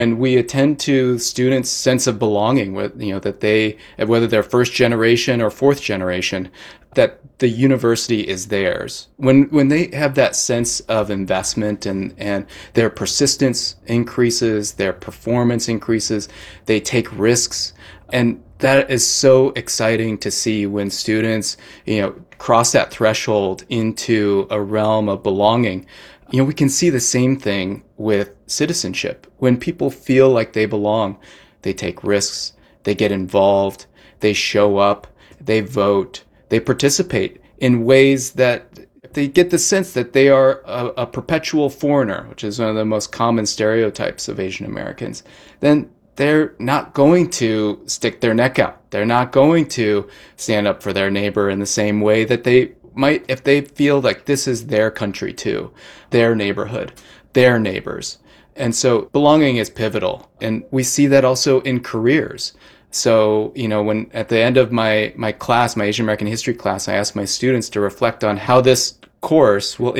And we attend to students' sense of belonging, with that they, whether they're first generation or fourth generation, that the university is theirs. When they have that sense of investment, and their persistence increases, their performance increases, they take risks, and that is so exciting to see when students, cross that threshold into a realm of belonging. We can see the same thing with citizenship. When people feel like they belong, they take risks, they get involved, they show up, they vote, they participate in ways that they get the sense that they are a perpetual foreigner, which is one of the most common stereotypes of Asian Americans. Then they're not going to stick their neck out. They're not going to stand up for their neighbor in the same way that they might if they feel like this is their country too, their neighborhood, their neighbors. And so belonging is pivotal. And we see that also in careers. So, when at the end of my class, my Asian American history class, I asked my students to reflect on how this course will